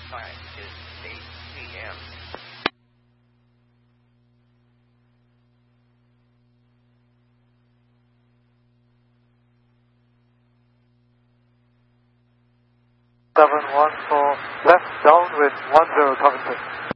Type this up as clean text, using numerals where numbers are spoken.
time is 8 p.m. Seven one four left downwind 10 Covington.